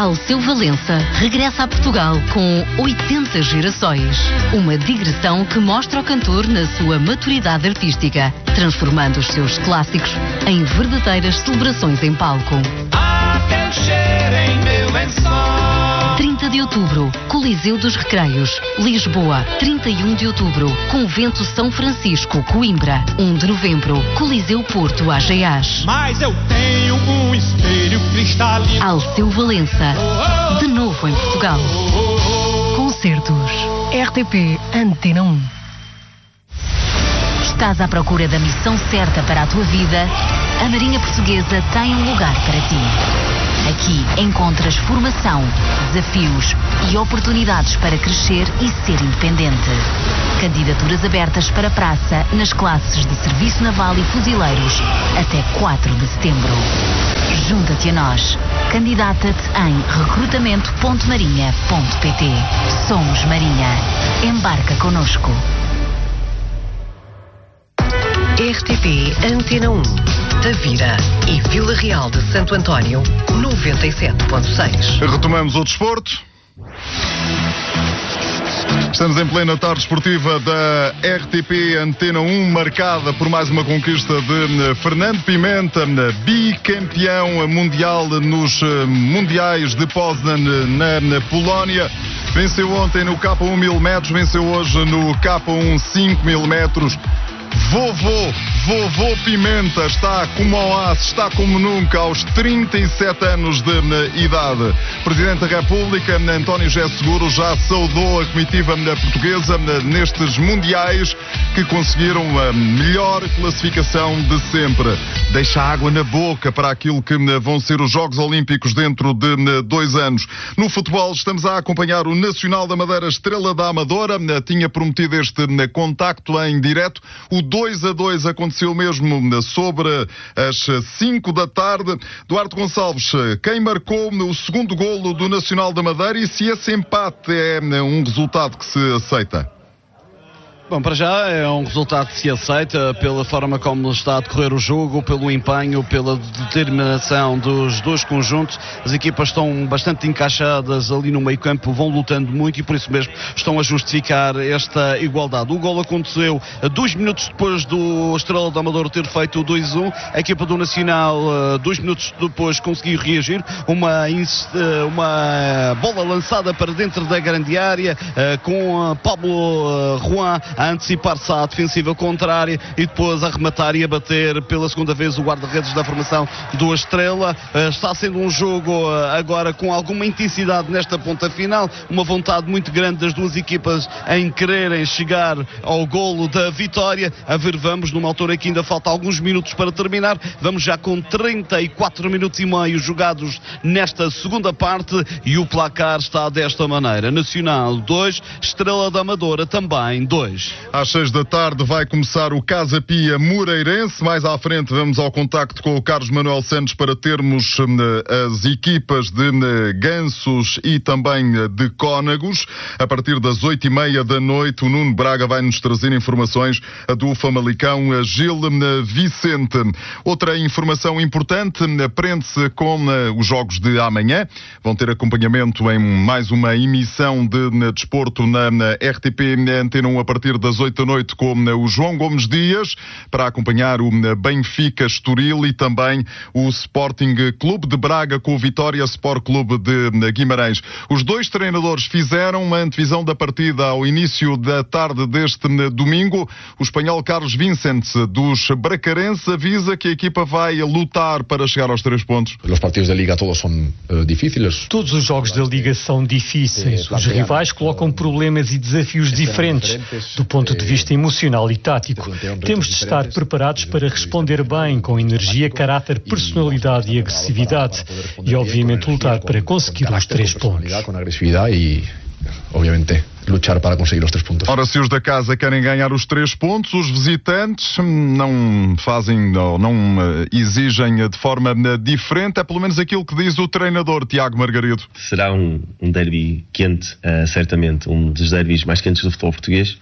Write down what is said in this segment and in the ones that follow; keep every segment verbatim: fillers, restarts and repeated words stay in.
Alceu Valença regressa a Portugal com oitenta gerações. Uma digressão que mostra o cantor na sua maturidade artística, transformando os seus clássicos em verdadeiras celebrações em palco. Até o cheiro em meu lençol. trinta de outubro, Coliseu dos Recreios, Lisboa. trinta e um de outubro, Convento São Francisco, Coimbra. um de novembro, Coliseu Porto, Ageás. Mas eu tenho um espelho cristalino. Alceu Valença, de novo em Portugal. Concertos. R T P Antena um. Estás à procura da missão certa para a tua vida? A Marinha Portuguesa tem um lugar para ti. Aqui encontras formação, desafios e oportunidades para crescer e ser independente. Candidaturas abertas para praça nas classes de Serviço Naval e Fuzileiros até quatro de setembro. Junta-te a nós. Candidata-te em recrutamento ponto marinha ponto pt. Somos Marinha. Embarca connosco. R T P Antena um. Tavira e Vila Real de Santo António, noventa e sete ponto seis. Retomamos o desporto. Estamos em plena tarde esportiva da R T P Antena um, marcada por mais uma conquista de Fernando Pimenta, bicampeão mundial nos Mundiais de Poznan na Polónia. Venceu ontem no K um mil metros, venceu hoje no K um cinco mil metros. Vovô, vovô Pimenta está como ao aço, está como nunca aos trinta e sete anos de idade. Presidente da República, António José Seguro, já saudou a comitiva portuguesa nestes mundiais que conseguiram a melhor classificação de sempre. Deixa água na boca para aquilo que vão ser os Jogos Olímpicos dentro de dois anos. No futebol estamos a acompanhar o Nacional da Madeira, Estrela da Amadora. Tinha prometido este contacto em direto. O dois a dois aconteceu mesmo sobre as cinco da tarde. Duarte Gonçalves, quem marcou o segundo golo do Nacional da Madeira e se esse empate é um resultado que se aceita? Bom, para já é um resultado que se aceita pela forma como está a decorrer o jogo, pelo empenho, pela determinação dos dois conjuntos. As equipas estão bastante encaixadas ali no meio campo, vão lutando muito e por isso mesmo estão a justificar esta igualdade. O golo aconteceu dois minutos depois do Estrela do Amador ter feito o dois a um. A equipa do Nacional, dois minutos depois, conseguiu reagir. Uma, uma bola lançada para dentro da grande área, com Pablo Juan a antecipar-se à defensiva contrária e depois a rematar e a bater pela segunda vez o guarda-redes da formação do Estrela. Está sendo um jogo agora com alguma intensidade nesta ponta final, uma vontade muito grande das duas equipas em quererem chegar ao golo da vitória. A ver, vamos numa altura que ainda falta alguns minutos para terminar. Vamos já com trinta e quatro minutos e meio jogados nesta segunda parte e o placar está desta maneira: Nacional dois, Estrela da Amadora também dois. Às seis da tarde vai começar o Casa Pia Moreirense. Mais à frente vamos ao contacto com o Carlos Manuel Santos para termos uh, as equipas de uh, Gansos e também uh, de Cónagos. A partir das oito e meia da noite, o Nuno Braga vai nos trazer informações uh, do Famalicão uh, Gil uh, Vicente. Outra informação importante uh, prende-se com uh, os jogos de amanhã. Vão ter acompanhamento em mais uma emissão de uh, desporto na, na R T P Antena um a partir das oito da noite com o João Gomes Dias para acompanhar o Benfica Estoril e também o Sporting Clube de Braga com o Vitória Sport Clube de Guimarães. Os dois treinadores fizeram uma antevisão da partida ao início da tarde deste domingo. O espanhol Carlos Vicente dos Bracarenses avisa que a equipa vai lutar para chegar aos três pontos. Os partidos da Liga todos são uh, difíceis. Todos os jogos da Liga são difíceis. Os rivais colocam problemas e desafios diferentes do ponto de vista emocional e tático. Temos de estar preparados para responder bem, com energia, caráter, personalidade e agressividade. E, obviamente, lutar para conseguir os três pontos. Com agressividade e, obviamente, lutar para conseguir os três pontos. Ora, se os da casa querem ganhar os três pontos, os visitantes não fazem, não, não exigem de forma diferente. É pelo menos aquilo que diz o treinador, Tiago Margarido. Será um, um derby quente, uh, certamente, um dos derbys mais quentes do futebol português,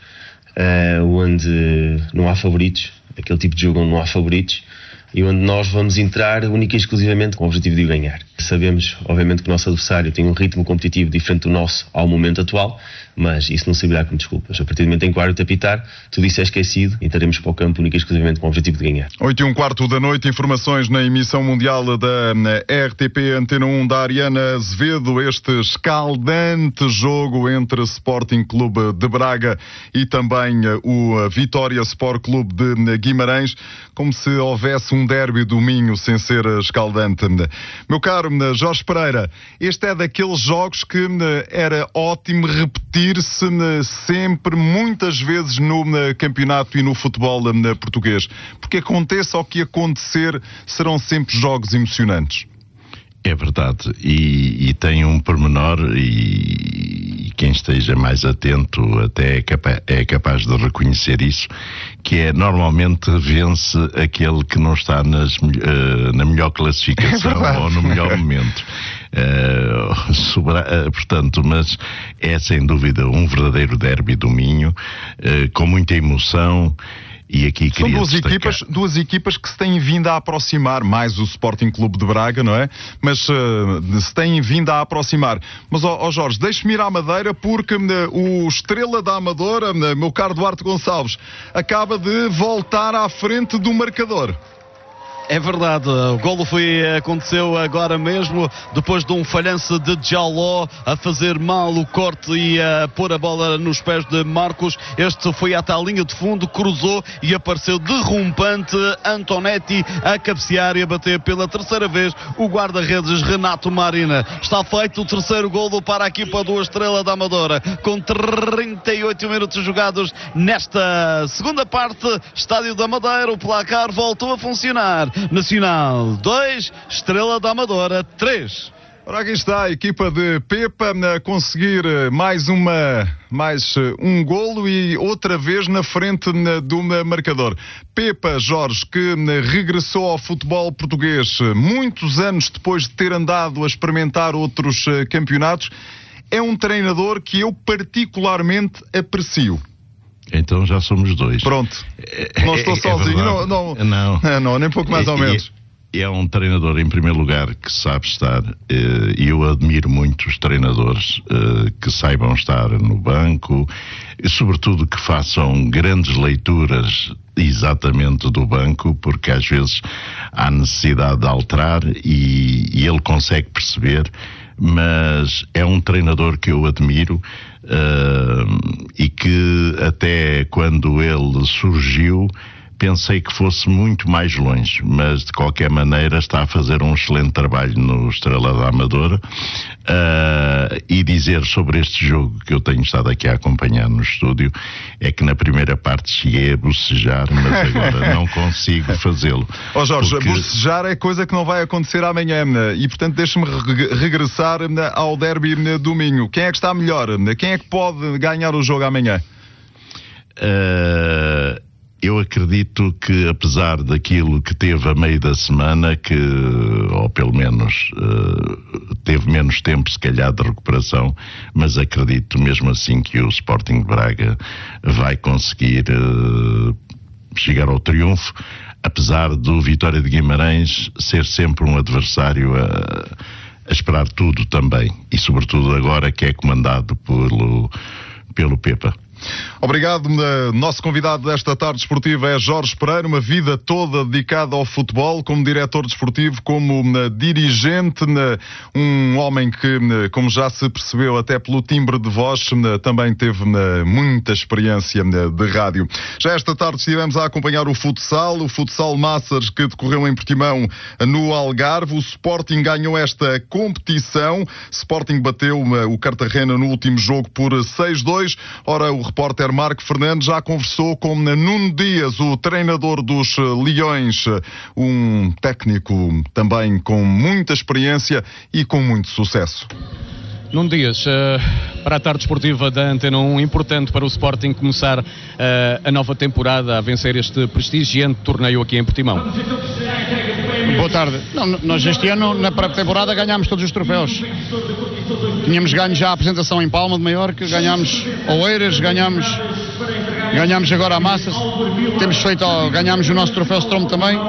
uh, onde não há favoritos, aquele tipo de jogo onde não há favoritos, e onde nós vamos entrar única e exclusivamente com o objetivo de ganhar. Sabemos, obviamente, que o nosso adversário tem um ritmo competitivo diferente do nosso ao momento atual, mas isso não servirá como desculpas. A partir do momento em que o árbitro apitar, tudo isso é esquecido e estaremos para o campo única e exclusivamente com o objetivo de ganhar. oito e um quarto da noite, informações na emissão mundial da R T P Antena um da Ariana Azevedo. Este escaldante jogo entre Sporting Clube de Braga e também o Vitória Sport Clube de Guimarães, como se houvesse um derby do Minho sem ser escaldante. Meu caro Jorge Pereira, este é daqueles jogos que era ótimo repetir-se sempre, muitas vezes no campeonato e no futebol português, porque aconteça o que acontecer, serão sempre jogos emocionantes. É verdade, e, e tem um pormenor, e, e quem esteja mais atento até é capaz, é capaz de reconhecer isso, que é, normalmente vence aquele que não está nas, uh, na melhor classificação é ou no melhor momento. Uh, sobra, uh, portanto, mas é sem dúvida um verdadeiro derby do Minho, uh, com muita emoção. E aqui São duas equipas, duas equipas que se têm vindo a aproximar, mais o Sporting Clube de Braga, não é? Mas uh, se têm vindo a aproximar. Mas, ó oh, oh Jorge, deixe-me ir à Madeira, porque uh, o Estrela da Amadora, uh, meu caro Duarte Gonçalves, acaba de voltar à frente do marcador. É verdade, o golo foi, aconteceu agora mesmo, depois de um falhanço de Djaló a fazer mal o corte e a pôr a bola nos pés de Marcos. Este foi até a linha de fundo, cruzou e apareceu derrumbante Antonetti a cabecear e a bater pela terceira vez o guarda-redes Renato Marina. Está feito o terceiro golo para a equipa do Estrela da Amadora, com trinta e oito minutos jogados nesta segunda parte. Estádio da Madeira, o placar voltou a funcionar. Nacional dois, Estrela da Amadora três. Ora, aqui está a equipa de Pepa a conseguir mais, uma, mais um golo e outra vez na frente do marcador. Pepa, Jorge, que regressou ao futebol português muitos anos depois de ter andado a experimentar outros campeonatos, é um treinador que eu particularmente aprecio. Então já somos dois. Pronto. Não estou é, sozinho. É não, não, não. não, nem pouco mais ou menos. É, é um treinador, em primeiro lugar, que sabe estar, e eu admiro muito os treinadores que saibam estar no banco, e sobretudo que façam grandes leituras exatamente do banco, porque às vezes há necessidade de alterar e, e ele consegue perceber. Mas é um treinador que eu admiro uh, e que até quando ele surgiu pensei que fosse muito mais longe, mas de qualquer maneira está a fazer um excelente trabalho no Estrela da Amadora. Uh, e dizer sobre este jogo que eu tenho estado aqui a acompanhar no estúdio é que na primeira parte cheguei a bocejar, mas agora não consigo fazê-lo. Ó oh Jorge, porque... bocejar é coisa que não vai acontecer amanhã e portanto deixe-me re- regressar ao derby do Minho. Quem é que está melhor? Quem é que pode ganhar o jogo amanhã? Uh... Eu acredito que, apesar daquilo que teve a meio da semana, que, ou pelo menos uh, teve menos tempo se calhar de recuperação, mas acredito mesmo assim que o Sporting de Braga vai conseguir uh, chegar ao triunfo, apesar do Vitória de Guimarães ser sempre um adversário a, a esperar tudo também, e sobretudo agora que é comandado pelo, pelo Pepa. Obrigado. Nosso convidado desta tarde esportiva é Jorge Pereira, uma vida toda dedicada ao futebol, como diretor desportivo, como dirigente, um homem que, como já se percebeu até pelo timbre de voz, também teve muita experiência de rádio. Já esta tarde estivemos a acompanhar o futsal, o futsal Masters que decorreu em Portimão no Algarve. O Sporting ganhou esta competição. Sporting bateu o Cartagena no último jogo por seis a dois. Ora, o repórter Marco Fernandes já conversou com Nuno Dias, o treinador dos Leões, um técnico também com muita experiência e com muito sucesso. Nuno Dias, uh, para a tarde esportiva da Antena um, importante para o Sporting começar uh, a nova temporada a vencer este prestigiante torneio aqui em Portimão. Boa tarde. Não, nós este ano, na pré-temporada, ganhámos todos os troféus. Tínhamos ganho já a apresentação em Palma de Maiorca, ganhámos Oeiras, ganhámos, ganhámos agora a Massas, temos feito, ganhámos o nosso troféu Strom também.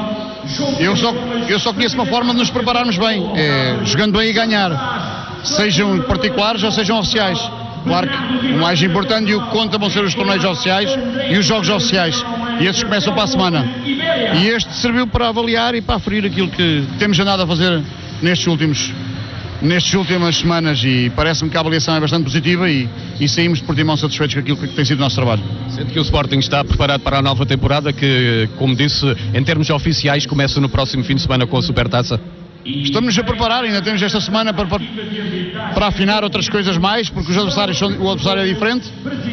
eu só, eu só conheço uma forma de nos prepararmos bem, é jogando bem e ganhar, sejam particulares ou sejam oficiais. Claro que o mais importante e o que conta vão ser os torneios oficiais e os jogos oficiais, e esses começam para a semana. E este serviu para avaliar e para aferir aquilo que temos andado a fazer nestes últimos nestas últimas semanas, e parece-me que a avaliação é bastante positiva e, e saímos de Portimão satisfeitos com aquilo que tem sido o nosso trabalho. Sente que o Sporting está preparado para a nova temporada que, como disse, em termos oficiais começa no próximo fim de semana com a Supertaça? Estamos a preparar, ainda temos esta semana para, para, para afinar outras coisas mais, porque os adversários são, o adversário é diferente,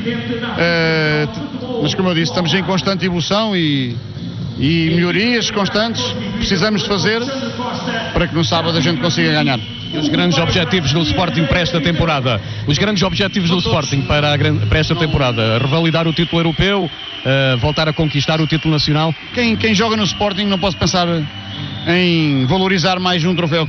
uh, mas como eu disse, estamos em constante evolução e, e melhorias constantes, precisamos de fazer para que no sábado a gente consiga ganhar. E os grandes objetivos do Sporting para esta temporada? Os grandes objetivos do Sporting para, a, para esta temporada? Revalidar o título europeu? Uh, voltar a conquistar o título nacional? Quem, quem joga no Sporting não pode pensar em valorizar mais um troféu